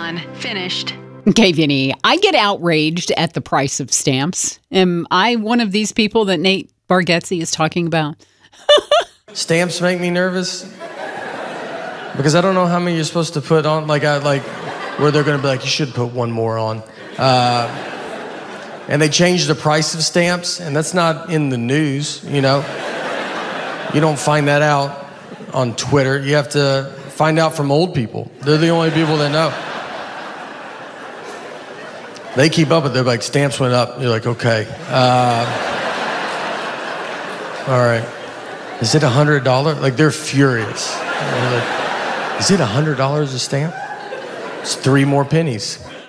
done. Finished. KVNE, I get outraged at the price of stamps. Am I one of these people that Nate Bargatze is talking about? Stamps make me nervous because I don't know how many you're supposed to put on. Where they're going to be like, you should put one more on. And they changed the price of stamps, and that's not in the news, you know. You don't find that out on Twitter. You have to find out from old people. They're the only people that know. They keep up with it. They're like, stamps went up. You're like, okay. All right. Is it $100? Like, they're furious. They're like, is it $100 a stamp? It's 3 more pennies.